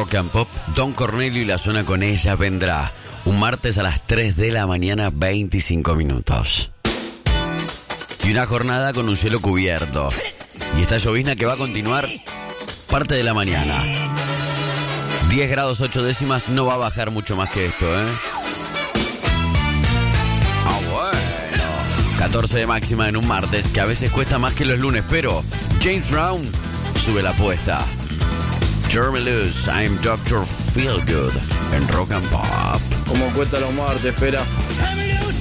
Rock and Pop, Don Cornelio y la zona con ella vendrá. Un martes a las 3 de la mañana, 25 minutos. Y una jornada con un cielo cubierto. Y esta llovizna que va a continuar parte de la mañana. 10 grados 8 décimas, no va a bajar mucho más que esto, ¿eh? Ah, bueno. 14 de máxima en un martes, que a veces cuesta más que los lunes, pero James Brown sube la apuesta. Jeremy Lewis, I'm Dr. Feelgood en Rock and Pop. Como cuesta los martes, espera.